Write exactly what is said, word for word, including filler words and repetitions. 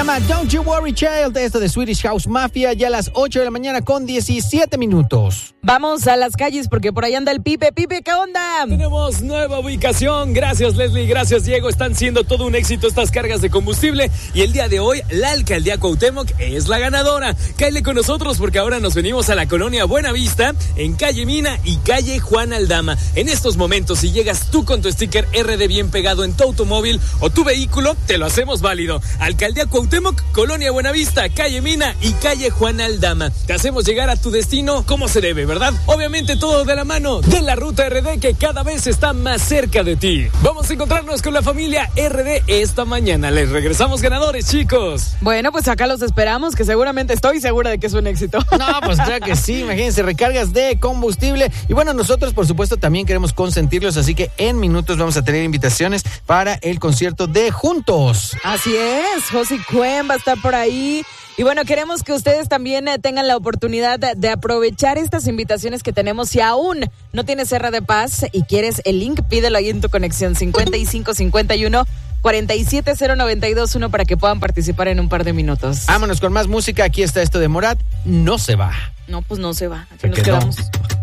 llama Don't You Worry Child, esto de Swedish House Mafia, ya a las ocho de la mañana con diecisiete minutos. Vamos a las calles porque por ahí anda el Pipe. Pipe, ¿qué onda? Tenemos nueva ubicación. Gracias, Leslie. Gracias, Diego. Están siendo todo un éxito estas cargas de combustible. Y el día de hoy, la alcaldía Cuauhtémoc es la ganadora. Cáele con nosotros porque ahora nos venimos a la colonia Buenavista, en calle Mina y calle Juan Aldama. En estos momentos, si llegas tú con tu sticker R D bien pegado en tu automóvil o tu vehículo, te lo hacemos válido. Alcaldía Cuauhtémoc, colonia Buenavista, calle Mina y calle Juan Aldama. Te hacemos llegar a tu destino como se debe, ¿verdad? Obviamente todo de la mano de la ruta R D que cada vez está más cerca de ti. Vamos a encontrarnos con la familia R D esta mañana. Les regresamos ganadores, chicos. Bueno, pues acá los esperamos, que seguramente estoy segura de que es un éxito. No, pues claro que sí, imagínense, recargas de combustible. Y bueno, nosotros por supuesto también queremos consentirlos, así que en minutos vamos a tener invitaciones para el concierto de Juntos. Así es, Josie Cuen va a estar por ahí. Y bueno, queremos que ustedes también eh, tengan la oportunidad de, de aprovechar estas invitaciones que tenemos. Si aún no tienes R de Paz y quieres el link, pídelo ahí en tu conexión cincuenta y cinco cincuenta y uno cuarenta y siete cero noventa y dos uno para que puedan participar en un par de minutos. Vámonos con más música. Aquí está esto de Morat, No se va. No, pues no se va. Aquí Se nos quedó. quedamos.